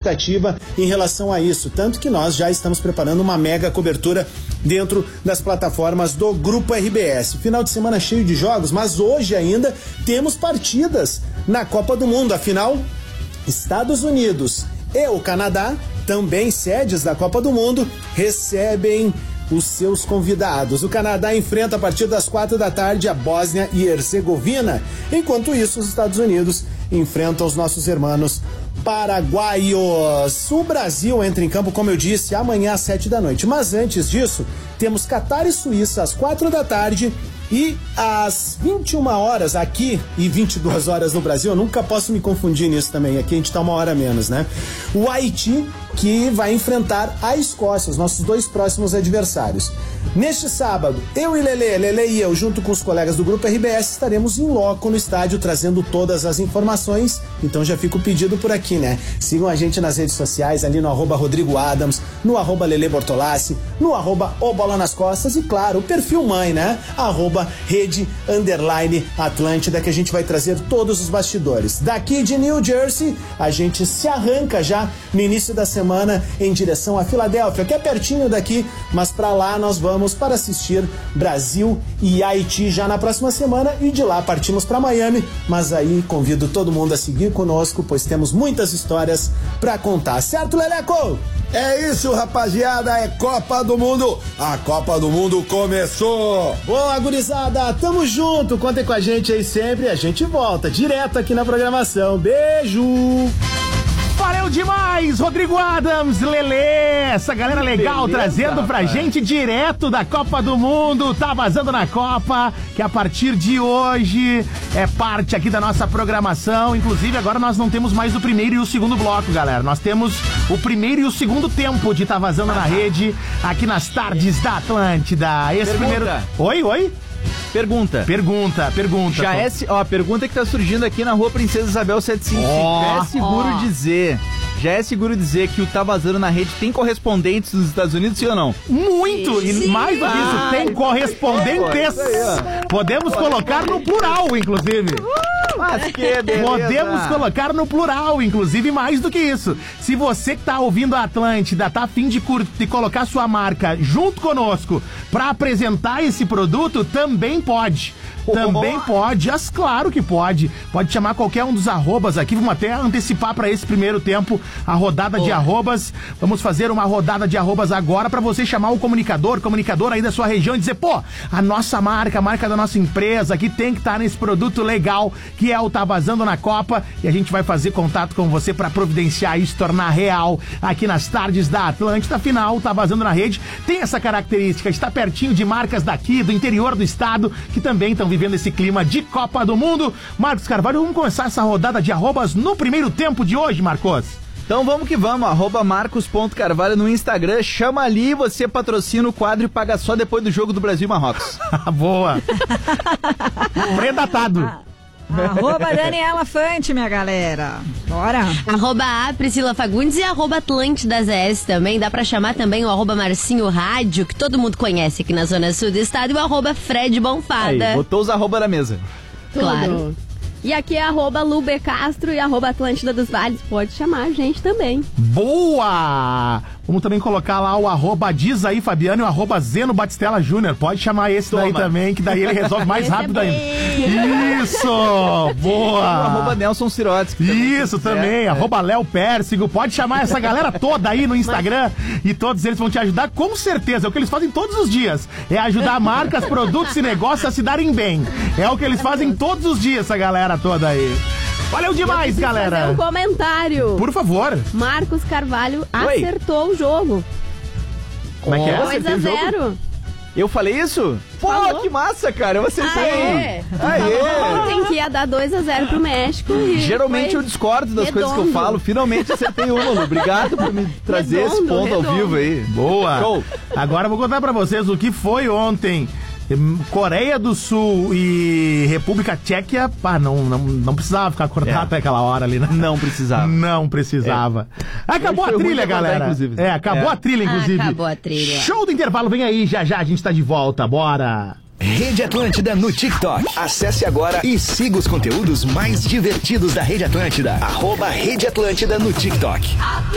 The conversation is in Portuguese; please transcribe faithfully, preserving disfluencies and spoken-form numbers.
expectativa em relação a isso, tanto que nós já estamos preparando uma mega cobertura dentro das plataformas do Grupo R B S. Final de semana cheio de jogos, mas hoje ainda temos partidas na Copa do Mundo. Afinal, Estados Unidos e o Canadá, também sedes da Copa do Mundo, recebem os seus convidados. O Canadá enfrenta a partir das quatro da tarde a Bósnia e Herzegovina. Enquanto isso, os Estados Unidos enfrentam os nossos irmãos paraguaios. O Brasil entra em campo, como eu disse, amanhã às sete da noite. Mas antes disso, temos Catar e Suíça às quatro da tarde e às vinte e uma horas aqui e vinte e duas horas no Brasil. Eu nunca posso me confundir nisso também. Aqui a gente tá uma hora menos, né? O Haiti, que vai enfrentar a Escócia, os nossos dois próximos adversários. Neste sábado, eu e Lelê, Lelê e eu, junto com os colegas do Grupo R B S, estaremos em loco no estádio trazendo todas as informações. Então já fica o pedido por aqui, né? Sigam a gente nas redes sociais, ali no arroba Rodrigo Adams, no arroba Lelê Bortolassi, no arroba O Bola nas Costas e, claro, o perfil mãe, né? Arroba Rede Underline Atlântida, que a gente vai trazer todos os bastidores. Daqui de New Jersey, a gente se arranca já no início da semana em direção a Filadélfia, que é pertinho daqui, mas pra lá nós vamos para assistir Brasil e Haiti já na próxima semana e de lá partimos para Miami, mas aí convido todo mundo a seguir conosco, pois temos muitas histórias para contar, certo, Leleco? É isso, rapaziada, é Copa do Mundo, a Copa do Mundo começou! Boa, gurizada, tamo junto, contem com a gente aí sempre, a gente volta direto aqui na programação, beijo! Valeu demais, Rodrigo Adams, Lelê, essa galera legal, beleza, trazendo pra rapaz. gente direto da Copa do Mundo, tá vazando na Copa, que a partir de hoje é parte aqui da nossa programação. Inclusive agora nós não temos mais o primeiro e o segundo bloco, galera, nós temos o primeiro e o segundo tempo de Tá Vazando ah. na Rede, aqui nas tardes da Atlântida. Esse Pergunta. primeiro... Oi, oi? Pergunta. Pergunta, pergunta. Já é, ó, a pergunta que tá surgindo aqui na rua Princesa Isabel setecentos e cinquenta e cinco. Oh, já é seguro oh. dizer, já é seguro dizer que o Tá Vazando na Rede tem correspondentes nos Estados Unidos, sim ou não? Muito! E sim. mais do que isso, ah, tem correspondentes. Aí, podemos colocar no plural, inclusive. Mas que beleza. Podemos colocar no plural, inclusive, mais do que isso. Se você que tá ouvindo a Atlântida, tá a fim de, cur- de colocar sua marca junto conosco pra apresentar esse produto, também pode. Também pode, as claro que pode. Pode chamar qualquer um dos arrobas aqui. Vamos até antecipar para esse primeiro tempo a rodada oh. de arrobas. Vamos fazer uma rodada de arrobas agora para você chamar o comunicador, comunicador aí da sua região e dizer, pô, a nossa marca, a marca da nossa empresa aqui tem que estar nesse produto legal que é o Tá Vazando na Copa, e a gente vai fazer contato com você para providenciar isso, tornar real aqui nas tardes da Atlântida. Afinal, Tá Vazando na Rede tem essa característica de estar pertinho de marcas daqui, do interior do estado, que também estão vivendo esse clima de Copa do Mundo. Marcos Carvalho, vamos começar essa rodada de arrobas no primeiro tempo de hoje, Marcos. Então vamos que vamos, arroba marcos.carvalho no Instagram, chama ali, você patrocina o quadro e paga só depois do jogo do Brasil e Marrocos. Boa. Predatado. Arroba Daniela Fante, minha galera. Bora. Arroba A Priscila Fagundes e arroba Atlântidas S também. Dá pra chamar também o arroba Marcinho Rádio, que todo mundo conhece aqui na Zona Sul do estado, e o arroba Fred Bonfada. Aí, botou os arroba na mesa. Claro. Tudo. E aqui é arroba Lube Castro e arroba Atlântida dos Vales. Pode chamar a gente também. Boa! Vamos também colocar lá o arroba Diz aí, Fabiano, e o arroba Zeno Batistella Júnior. Pode chamar esse Toma. daí também, que daí ele resolve mais rápido ainda. Isso! Boa! O arroba Nelson Sirotsky. Isso também, é. arroba Léo Pérsigo. Pode chamar essa galera toda aí no Instagram e todos eles vão te ajudar, com certeza. É o que eles fazem todos os dias. É ajudar marcas, produtos e negócios a se darem bem. É o que eles fazem todos os dias, essa galera toda aí. Valeu demais, galera. Fazer um comentário. Por favor. Marcos Carvalho Oi. acertou o jogo. Como é que é? dois a zero. Eu falei isso? Pô, Falou. que massa, cara. Eu acertei. Aê. Aê. Ontem que ia dar dois a zero pro México. E geralmente eu discordo das redondo. coisas que eu falo. Finalmente acertei uma, Lu. Obrigado por me trazer Redondo, esse ponto redondo. ao vivo aí. Boa. Show. Agora eu vou contar pra vocês o que foi ontem. Coreia do Sul e República Tchequia, pá, não, não, não precisava ficar acordado É. até aquela hora ali, né? Não precisava. Não precisava. É. Acabou a trilha, galera. Inclusive. É, acabou É. a trilha, inclusive. Acabou a trilha. Show do intervalo, vem aí, já já a gente tá de volta, bora! Rede Atlântida no TikTok. Acesse agora e siga os conteúdos mais divertidos da Rede Atlântida. Arroba Rede Atlântida no TikTok.